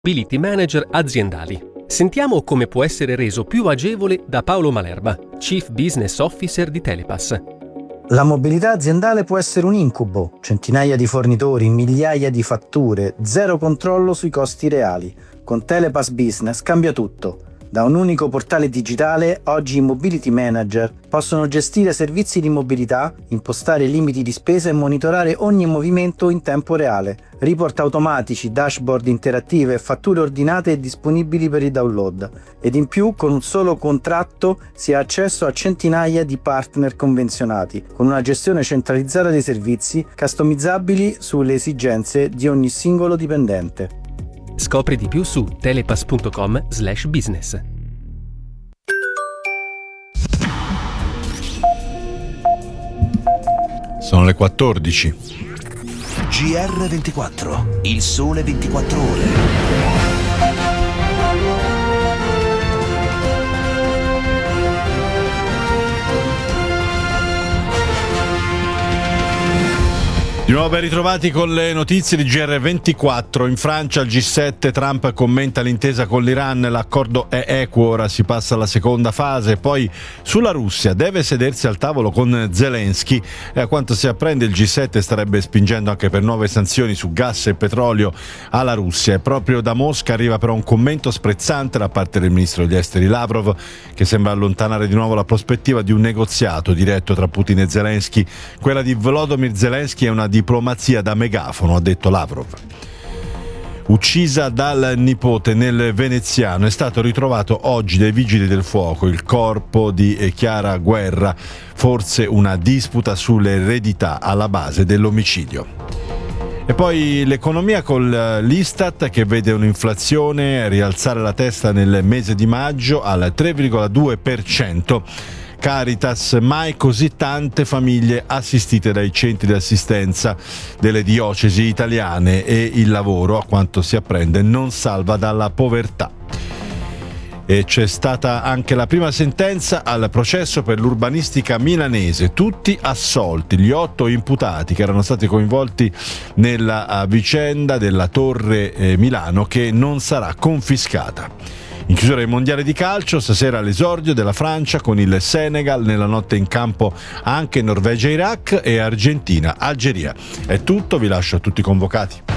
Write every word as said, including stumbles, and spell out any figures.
Mobility Manager aziendali. Sentiamo come può essere reso più agevole da Paolo Malerba, Chief Business Officer di Telepass. La mobilità aziendale può essere un incubo, centinaia di fornitori, migliaia di fatture, zero controllo sui costi reali. Con Telepass Business cambia tutto. Da un unico portale digitale, oggi i mobility manager possono gestire servizi di mobilità, impostare limiti di spesa e monitorare ogni movimento in tempo reale. Report automatici, dashboard interattive e fatture ordinate e disponibili per il download. Ed in più, con un solo contratto, si ha accesso a centinaia di partner convenzionati, con una gestione centralizzata dei servizi, customizzabili sulle esigenze di ogni singolo dipendente. Scopri di più su telepass punto com slash business. Sono le quattordici. G R ventiquattro, il sole ventiquattro ore. Di nuovo ben ritrovati con le notizie di G R ventiquattro. In Francia, al G sette, Trump commenta l'intesa con l'Iran, l'accordo è equo, ora si passa alla seconda fase. Poi sulla Russia, deve sedersi al tavolo con Zelensky e a quanto si apprende il G sette starebbe spingendo anche per nuove sanzioni su gas e petrolio alla Russia. E proprio da Mosca arriva però un commento sprezzante da parte del ministro degli esteri Lavrov, che sembra allontanare di nuovo la prospettiva di un negoziato diretto tra Putin e Zelensky. Quella di Volodymyr Zelensky è una diplomazia da megafono, ha detto Lavrov. Uccisa dal nipote nel veneziano, è stato ritrovato oggi dai vigili del fuoco il corpo di Chiara Guerra, forse una disputa sull'eredità alla base dell'omicidio. E poi l'economia con l'Istat che vede un'inflazione rialzare la testa nel mese di maggio al tre virgola due per cento. Caritas, mai così tante famiglie assistite dai centri di assistenza delle diocesi italiane, e il lavoro, a quanto si apprende, non salva dalla povertà. E c'è stata anche la prima sentenza al processo per l'urbanistica milanese, tutti assolti gli otto imputati che erano stati coinvolti nella vicenda della Torre eh, Milano, che non sarà confiscata. In chiusura del mondiale di calcio, stasera l'esordio della Francia con il Senegal, nella notte in campo anche Norvegia-Iraq e Argentina-Algeria. È tutto, vi lascio a tutti i convocati.